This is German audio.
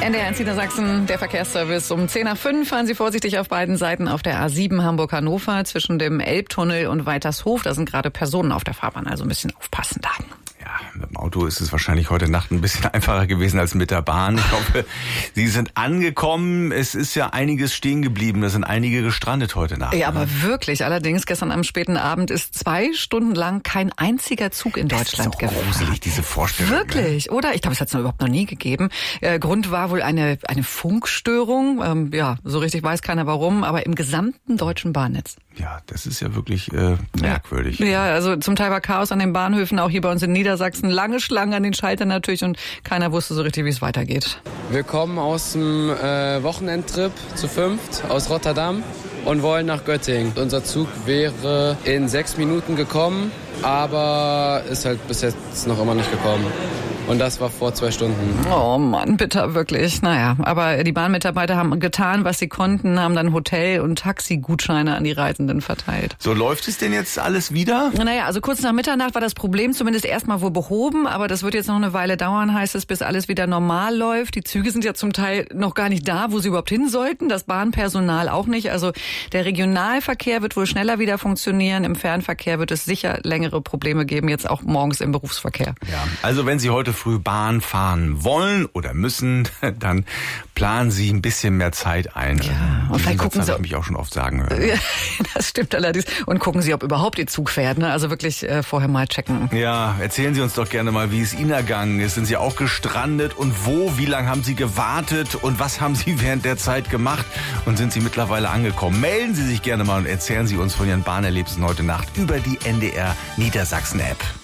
NDR 1 Niedersachsen, der Verkehrsservice. Um 10:05 fahren Sie vorsichtig auf beiden Seiten auf der A7 Hamburg-Hannover zwischen dem Elbtunnel und Weitershof. Da sind gerade Personen auf der Fahrbahn, also ein bisschen aufpassen da. Ja, mit dem Auto ist es wahrscheinlich heute Nacht ein bisschen einfacher gewesen als mit der Bahn. Ich hoffe, Sie sind angekommen. Es ist ja einiges stehen geblieben. Da sind einige gestrandet heute Nacht. Ja, aber wirklich. Allerdings, gestern am späten Abend ist 2 Stunden lang kein einziger Zug in Deutschland gefahren. Das ist gruselig, diese Vorstellung. Wirklich, oder? Ich glaube, es hat es überhaupt noch nie gegeben. Grund war wohl eine Funkstörung. Ja, so richtig weiß keiner warum, aber im gesamten deutschen Bahnnetz. Ja, das ist ja wirklich merkwürdig. Ja, also zum Teil war Chaos an den Bahnhöfen, auch hier bei uns in Niedersachsen. Lange Schlangen an den Schaltern natürlich und keiner wusste so richtig, wie es weitergeht. Wir kommen aus dem Wochenendtrip zu 5 aus Rotterdam und wollen nach Göttingen. Unser Zug wäre in 6 Minuten gekommen, aber ist halt bis jetzt noch immer nicht gekommen. Und das war vor 2 Stunden. Oh Mann, bitter, wirklich. Naja, aber die Bahnmitarbeiter haben getan, was sie konnten, haben dann Hotel- und Taxigutscheine an die Reisenden verteilt. So, läuft es denn jetzt alles wieder? Naja, also kurz nach Mitternacht war das Problem zumindest erstmal wohl behoben, aber das wird jetzt noch eine Weile dauern, heißt es, bis alles wieder normal läuft. Die Züge sind ja zum Teil noch gar nicht da, wo sie überhaupt hin sollten, das Bahnpersonal auch nicht. Also der Regionalverkehr wird wohl schneller wieder funktionieren, im Fernverkehr wird es sicher längere Probleme geben, jetzt auch morgens im Berufsverkehr. Ja, also wenn Sie heute früh Bahn fahren wollen oder müssen, dann planen Sie ein bisschen mehr Zeit ein. Ja, und vielleicht gucken Sie, habe ich mich auch schon oft sagen hören. Ja, das stimmt allerdings. Und gucken Sie, ob überhaupt Ihr Zug fährt. Ne? Also wirklich vorher mal checken. Ja, erzählen Sie uns doch gerne mal, wie es Ihnen ergangen ist. Sind Sie auch gestrandet und wo? Wie lange haben Sie gewartet und was haben Sie während der Zeit gemacht? Und sind Sie mittlerweile angekommen? Melden Sie sich gerne mal und erzählen Sie uns von Ihren Bahnerlebnissen heute Nacht über die NDR Niedersachsen App.